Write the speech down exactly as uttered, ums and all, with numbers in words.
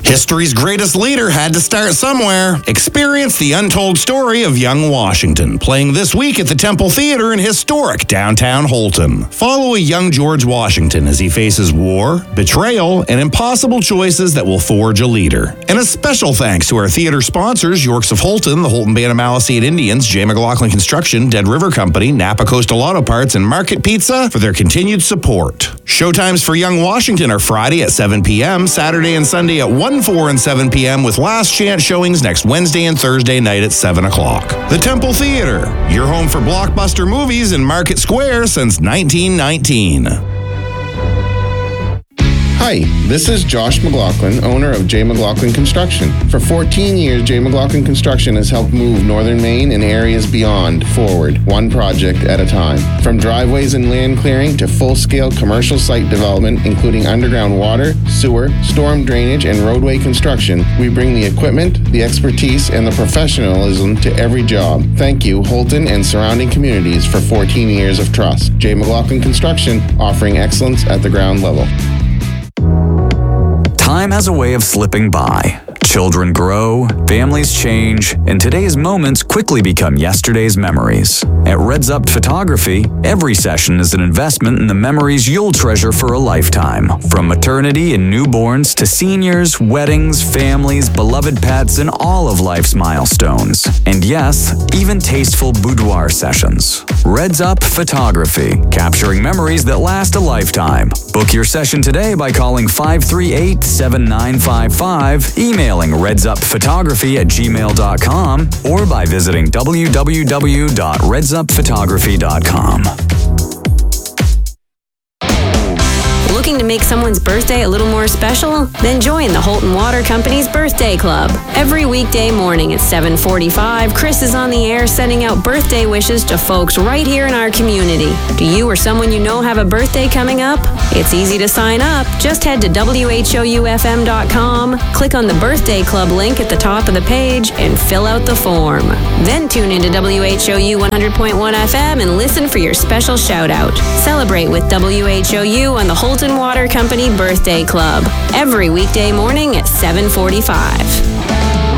History's greatest leader had to start somewhere. Experience the untold story of young Washington, playing this week at the Temple Theater in historic downtown Houlton. Follow a young George Washington as he faces war, betrayal, and impossible choices that will forge a leader. And a special thanks to our theater sponsors, Yorks of Houlton, the Houlton Band of Maliseet Indians, J. McLaughlin Construction, Dead River Company, Napa Coastal Auto Parts, and Market Pizza for their continued support. Showtimes for Young Washington are Friday at seven p.m., Saturday and Sunday at one, four, and seven p.m., with last chance showings next Wednesday and Thursday night at seven o'clock. The Temple Theater, your home for blockbuster movies in Market Square since nineteen nineteen. Hi, this is Josh McLaughlin, owner of J. McLaughlin Construction. For fourteen years, J. McLaughlin Construction has helped move northern Maine and areas beyond forward, one project at a time. From driveways and land clearing to full-scale commercial site development, including underground water, sewer, storm drainage, and roadway construction, we bring the equipment, the expertise, and the professionalism to every job. Thank you, Houlton and surrounding communities, for fourteen years of trust. J. McLaughlin Construction, offering excellence at the ground level. Time has a way of slipping by. Children grow, families change, and today's moments quickly become yesterday's memories. At Reds Up Photography, every session is an investment in the memories you'll treasure for a lifetime. From maternity and newborns to seniors, weddings, families, beloved pets, and all of life's milestones. And yes, even tasteful boudoir sessions. Reds Up Photography, capturing memories that last a lifetime. Book your session today by calling five three eight, seven nine five five, emailing redsupphotography at gmail dot com, or by visiting w w w dot reds up photography dot com. Looking to make someone's birthday a little more special? Then join the Houlton Water Company's Birthday Club. Every weekday morning at seven forty-five, Chris is on the air sending out birthday wishes to folks right here in our community. Do you or someone you know have a birthday coming up? It's easy to sign up. Just head to w h o u f m dot com, click on the Birthday Club link at the top of the page, and fill out the form. Then tune into W H O U one hundred point one F M and listen for your special shout-out. Celebrate with W H O U on the Houlton Water Company Birthday Club every weekday morning at seven forty-five.